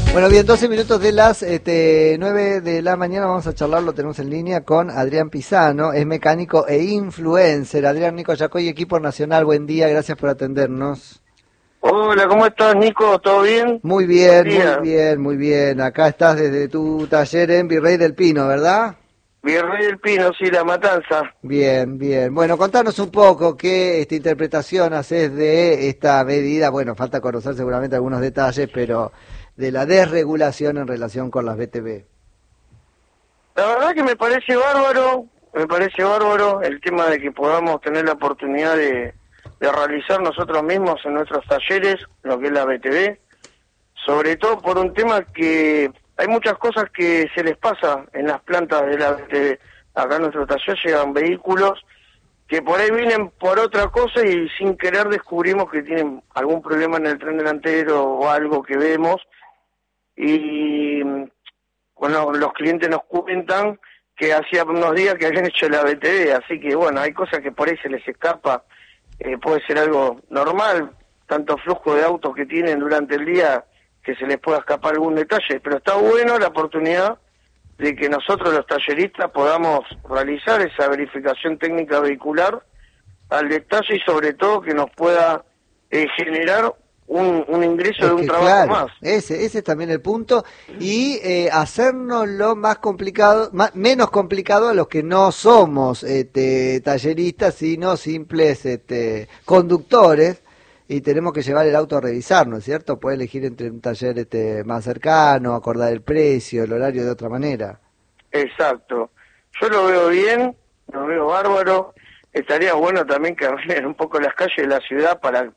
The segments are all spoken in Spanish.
Bueno, bien, 12 minutos de las 9 de la mañana vamos a charlar, lo tenemos en línea con Adrián Pisano, es mecánico e influencer. Adrián, Nico Yacoy, equipo nacional, buen día, gracias por atendernos. Hola, ¿cómo estás, Nico? ¿Todo bien? Muy bien, muy bien, muy bien. Acá estás desde tu taller en Virrey del Pino, ¿verdad? Virrey del Pino, sí, La Matanza. Bien, bien. Bueno, contanos un poco qué interpretación haces de esta medida. Bueno, falta conocer seguramente algunos detalles, pero de la desregulación en relación con las BTV. La verdad que me parece bárbaro el tema de que podamos tener la oportunidad de realizar nosotros mismos en nuestros talleres lo que es la BTV, sobre todo por un tema que hay muchas cosas que se les pasa en las plantas de la BTV. Acá en nuestro taller llegan vehículos que por ahí vienen por otra cosa y sin querer descubrimos que tienen algún problema en el tren delantero o algo que vemos, y bueno, los clientes nos cuentan que hacía unos días que habían hecho la BTV, así que bueno, hay cosas que por ahí se les escapa, puede ser algo normal, tanto flujo de autos que tienen durante el día que se les pueda escapar algún detalle, pero está bueno la oportunidad de que nosotros los talleristas podamos realizar esa verificación técnica vehicular al detalle y sobre todo que nos pueda generar un ingreso de un trabajo, claro, más. Ese es también el punto, y hacernos lo más complicado, menos complicado a los que no somos talleristas, sino simples conductores, y tenemos que llevar el auto a revisar, ¿no es cierto? Puede elegir entre un taller más cercano, acordar el precio, el horario de otra manera. Exacto. Yo lo veo bien, lo veo bárbaro. Estaría bueno también que arreglen un poco las calles de la ciudad para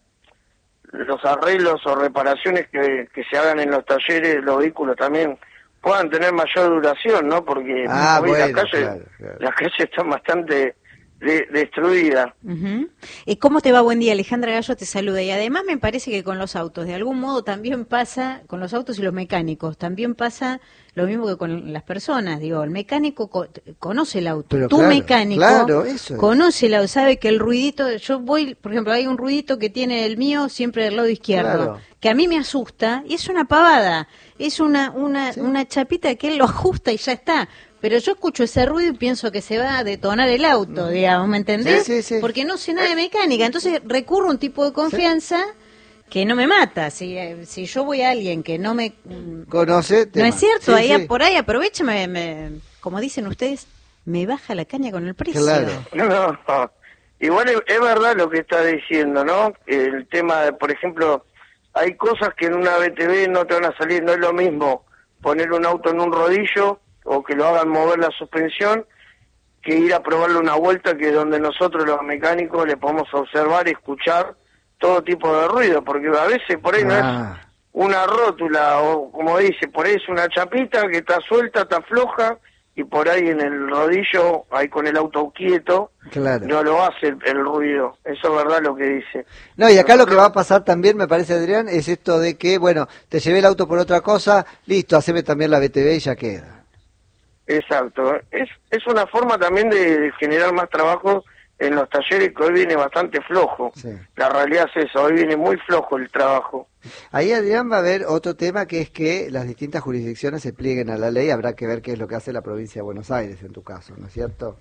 los arreglos o reparaciones que se hagan en los talleres, los vehículos también puedan tener mayor duración, ¿no? Porque hoy bueno, las calles están bastante destruidas. Uh-huh. ¿Cómo te va? Buen día, Alejandra Gallo te saluda. Y además me parece que con los autos, de algún modo también pasa, con los autos y los mecánicos, también pasa lo mismo que con las personas. Digo, el mecánico conoce el auto. Pero tu claro, mecánico claro, eso conoce el auto, sabe que el ruidito, yo voy, por ejemplo, hay un ruidito que tiene el mío siempre del lado izquierdo, claro, que a mí me asusta, y es una pavada, es una chapita que él lo ajusta y ya está. Pero yo escucho ese ruido y pienso que se va a detonar el auto, digamos, ¿me entendés? Sí. Porque no sé nada de mecánica, entonces recurro a un tipo de confianza que no me mata. Si yo voy a alguien que no me conoce, no es cierto, por ahí aprovecha, como dicen ustedes, me baja la caña con el precio. Claro. No. Igual es verdad lo que está diciendo, ¿no? El tema de, por ejemplo, hay cosas que en una BTV no te van a salir, no es lo mismo poner un auto en un rodillo o que lo hagan mover la suspensión, que ir a probarle una vuelta, que es donde nosotros los mecánicos le podemos observar y escuchar todo tipo de ruido, porque a veces por ahí no es una rótula, o como dice, por ahí es una chapita que está suelta, está floja, y por ahí en el rodillo, ahí con el auto quieto, claro, no lo hace el ruido. Eso es verdad lo que dice. No, y acá lo que va a pasar también, me parece, Adrián, es esto de que, bueno, te llevé el auto por otra cosa, listo, haceme también la BTV y ya queda. Exacto, es una forma también de generar más trabajo en los talleres, que hoy viene bastante flojo. Sí. La realidad es eso, hoy viene muy flojo el trabajo. Ahí, Adrián, va a haber otro tema, que es que las distintas jurisdicciones se plieguen a la ley. Habrá que ver qué es lo que hace la provincia de Buenos Aires en tu caso, ¿no es cierto?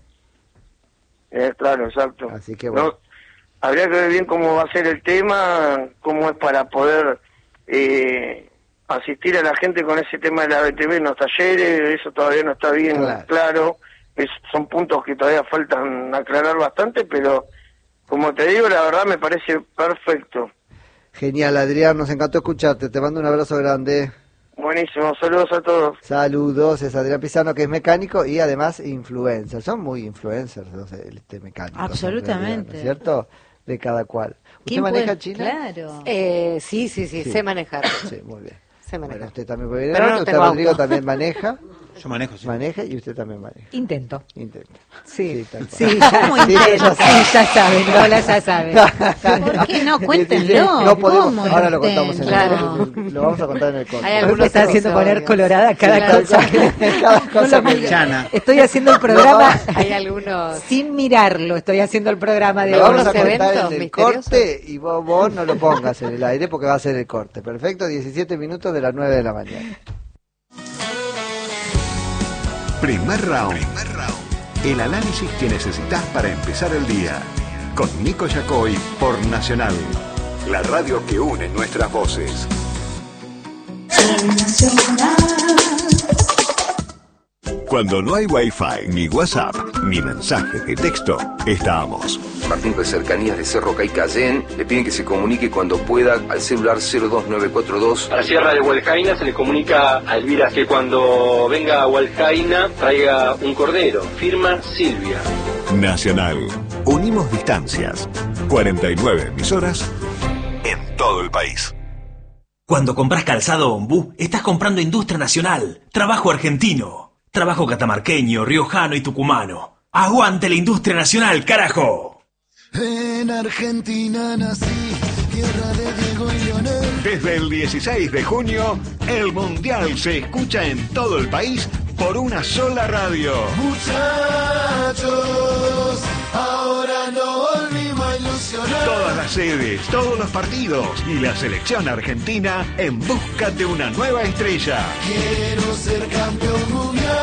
Claro, exacto. Así que bueno. Habría que ver bien cómo va a ser el tema, cómo es para poder asistir a la gente con ese tema de la BTV en los talleres. Eso todavía no está bien claro. Son puntos que todavía faltan aclarar bastante, pero como te digo, la verdad me parece perfecto. Genial, Adrián, nos encantó escucharte, te mando un abrazo grande. Buenísimo, saludos a todos. Saludos, es Adrián Pisano, que es mecánico y además influencer. Son muy influencers los mecánicos. Absolutamente. ¿No es cierto? De cada cual. ¿Usted maneja, China? Claro. Sí, sé manejar. Sí, muy bien. Sé manejar. Bueno, usted también puede ir. Pero no usted, tengo Rodrigo, auto. también maneja. Yo manejo, sí. Maneja y usted también maneja. Intento. Sí, tal cual. sí, ya saben, Lola ya sabe. ¿Por qué no? Cuéntenlo. No podemos, ¿Cómo ahora lo intento? contamos en Claro. lo vamos a contar en el corte. Hay algunos me está haciendo poner colorada cada cosa. Cada cosa que Chana. Estoy haciendo el programa Hay algunos sin mirarlo, estoy haciendo el programa de lo vamos a unos contar eventos en el misteriosos. corte y vos no lo pongas en el aire porque va a ser el corte. Perfecto, 17 minutos de las 9 de la mañana. Primer round. El análisis que necesitas para empezar el día. Con Nico Yacoy por Nacional. La radio que une nuestras voces. Cuando no hay Wi-Fi, ni WhatsApp, ni mensajes de texto, estamos. Martín de Cercanías de Cerro Cayén le piden que se comunique cuando pueda al celular 02942. A la Sierra de Hualcaina se le comunica a Elvira que cuando venga a Hualcaina traiga un cordero. Firma Silvia. Nacional. Unimos distancias. 49 emisoras en todo el país. Cuando compras calzado Ombú, estás comprando industria nacional, trabajo argentino, trabajo catamarqueño, riojano y tucumano. ¡Aguante la industria nacional, carajo! En Argentina nací, tierra de Diego y Leonel. Desde el 16 de junio, el Mundial se escucha en todo el país por una sola radio. Muchachos, ahora no volvimos a ilusionar. Todas las sedes, todos los partidos y la selección argentina en busca de una nueva estrella. Quiero ser campeón mundial.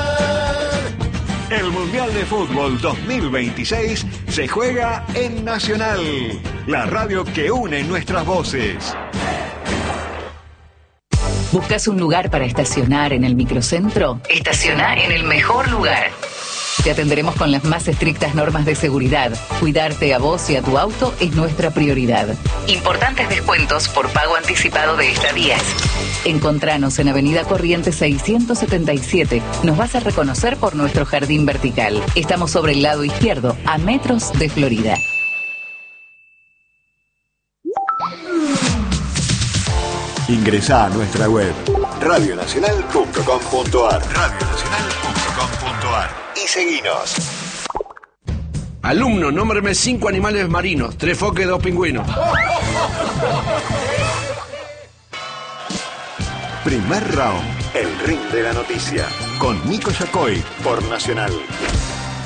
El Mundial de Fútbol 2026 se juega en Nacional, la radio que une nuestras voces. ¿Buscas un lugar para estacionar en el microcentro? Estaciona en el mejor lugar. Te atenderemos con las más estrictas normas de seguridad. Cuidarte a vos y a tu auto es nuestra prioridad. Importantes descuentos por pago anticipado de estadías. Encontranos en Avenida Corrientes 677. Nos vas a reconocer por nuestro jardín vertical. Estamos sobre el lado izquierdo, a metros de Florida. Ingresá a nuestra web radionacional.com.ar y seguinos. Alumno, nómbreme 5 animales marinos, 3 foques, 2 pingüinos. Primer round, el ring de la noticia, con Nico Yacoy por Nacional.